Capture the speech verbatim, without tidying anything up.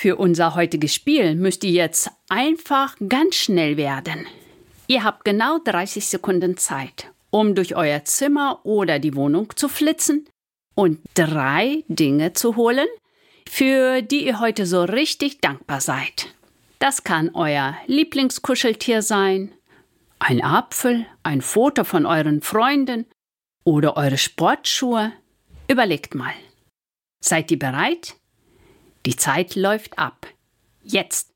Für unser heutiges Spiel müsst ihr jetzt einfach ganz schnell werden. Ihr habt genau dreißig Sekunden Zeit, um durch euer Zimmer oder die Wohnung zu flitzen und drei Dinge zu holen, für die ihr heute so richtig dankbar seid. Das kann euer Lieblingskuscheltier sein, ein Apfel, ein Foto von euren Freunden oder eure Sportschuhe. Überlegt mal. Seid ihr bereit? Die Zeit läuft ab. Jetzt!